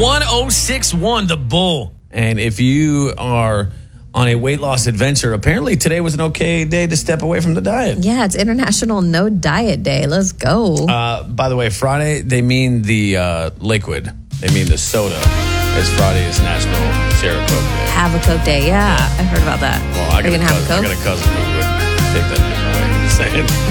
1061, the Bull. And if you are on a weight loss adventure, apparently today was an okay day to step away from the diet. Yeah, it's International No Diet Day. Let's go. By the way, Friday, they mean the liquid. They mean the soda. As Friday is National Share a Coke Day. Have a Coke Day. Yeah, I heard about that. Well, I got a cousin who would take that away. Saying.